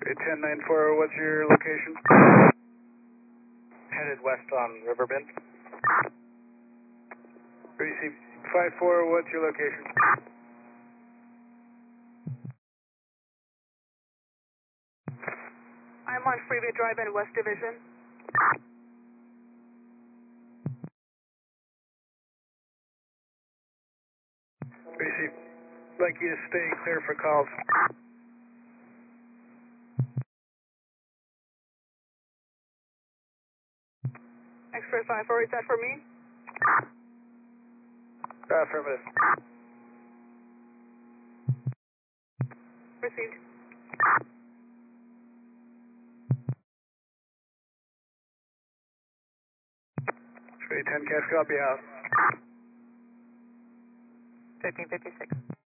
1094, what's your location? Headed west on Riverbend. Receive 54, what's your location? I'm on Freeway Drive in West Division. Receive, like you to stay clear for calls. X-ray 54, is that for me? Affirmative. Received. X-ray 10 Cash, copy out. 1556.